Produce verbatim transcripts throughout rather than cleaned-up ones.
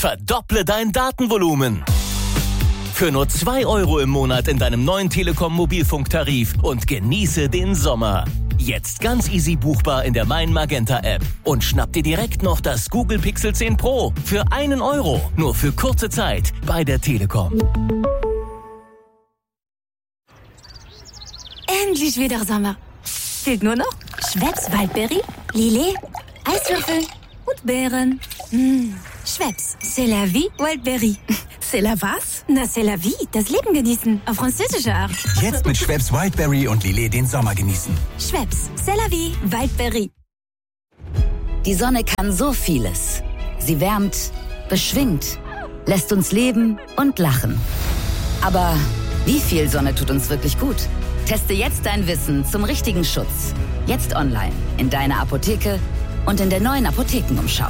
Verdopple dein Datenvolumen. Für nur zwei Euro im Monat in deinem neuen Telekom-Mobilfunktarif und genieße den Sommer. Jetzt ganz easy buchbar in der Mein Magenta App. Und schnapp dir direkt noch das Google Pixel zehn Pro für einen Euro. Nur für kurze Zeit bei der Telekom. Endlich wieder Sommer. Fehlt nur noch Schweppes Waldbeere, Lillet, Eiswürfel und Beeren. Mmh. Schweppes, c'est la vie, Wildberry. C'est la was? Na, c'est la vie, das Leben genießen, auf französische Art. Jetzt mit Schweppes Wildberry und Lillet den Sommer genießen. Schweppes, c'est la vie, Wildberry. Die Sonne kann so vieles. Sie wärmt, beschwingt, lässt uns leben und lachen. Aber wie viel Sonne tut uns wirklich gut? Teste jetzt dein Wissen zum richtigen Schutz. Jetzt online, in deiner Apotheke und in der neuen Apothekenumschau.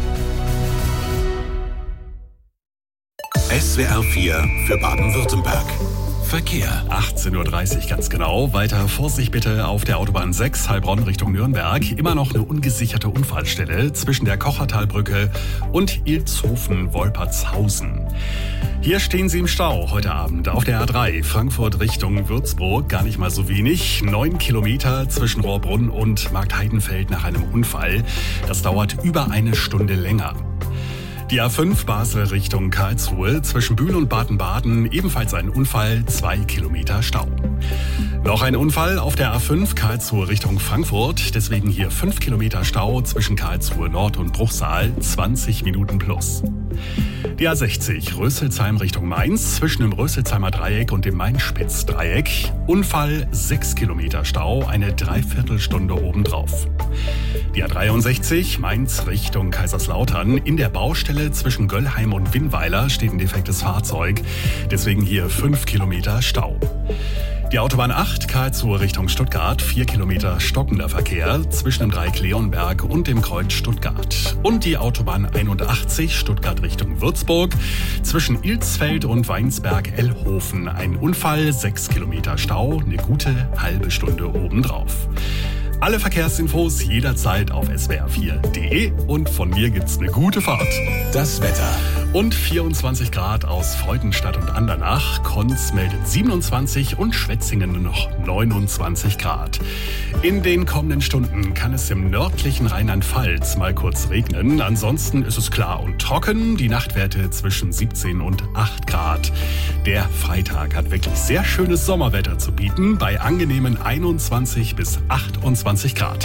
S W R vier für Baden-Württemberg. Verkehr. achtzehn Uhr dreißig ganz genau. Weiter Vorsicht bitte auf der Autobahn sechs Heilbronn Richtung Nürnberg. Immer noch eine ungesicherte Unfallstelle zwischen der Kochertalbrücke und Ilshofen-Wolpertshausen. Hier stehen Sie im Stau heute Abend auf der A drei Frankfurt Richtung Würzburg. Gar nicht mal so wenig. Neun Kilometer zwischen Rohrbrunn und Marktheidenfeld nach einem Unfall. Das dauert über eine Stunde länger. Die A fünf Basel Richtung Karlsruhe, zwischen Bühl und Baden-Baden ebenfalls ein Unfall, zwei Kilometer Stau. Noch ein Unfall auf der A fünf Karlsruhe Richtung Frankfurt, deswegen hier fünf Kilometer Stau zwischen Karlsruhe Nord und Bruchsal, zwanzig Minuten plus. Die A sechzig Rösselsheim Richtung Mainz, zwischen dem Rösselsheimer Dreieck und dem Main-Spitz-Dreieck, Unfall, sechs Kilometer Stau, eine Dreiviertelstunde obendrauf. Die A dreiundsechzig Mainz Richtung Kaiserslautern, in der Baustelle zwischen Göllheim und Winnweiler steht ein defektes Fahrzeug, deswegen hier fünf Kilometer Stau. Die Autobahn acht Karlsruhe Richtung Stuttgart, vier Kilometer stockender Verkehr zwischen dem Dreieck Leonberg und dem Kreuz Stuttgart. Und die Autobahn einundachtzig Stuttgart Richtung Würzburg, zwischen Ilsfeld und Weinsberg-Ellhofen ein Unfall, sechs Kilometer Stau, eine gute halbe Stunde obendrauf. Alle Verkehrsinfos jederzeit auf s w r vier punkt d e und von mir gibt's eine gute Fahrt. Das Wetter. Und vierundzwanzig Grad aus Freudenstadt und Andernach. Konz meldet siebenundzwanzig und Schwetzingen noch neunundzwanzig Grad. In den kommenden Stunden kann es im nördlichen Rheinland-Pfalz mal kurz regnen. Ansonsten ist es klar und trocken. Die Nachtwerte zwischen siebzehn und acht Grad. Der Freitag hat wirklich sehr schönes Sommerwetter zu bieten. Bei angenehmen einundzwanzig bis achtundzwanzig Grad.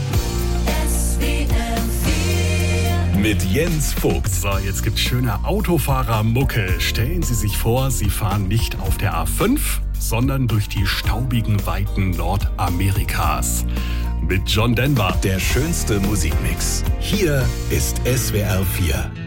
Mit Jens Vogt. So, jetzt gibt's schöne Autofahrermucke. Stellen Sie sich vor, Sie fahren nicht auf der A fünf, sondern durch die staubigen Weiten Nordamerikas. Mit John Denver. Der schönste Musikmix. Hier ist S W R vier.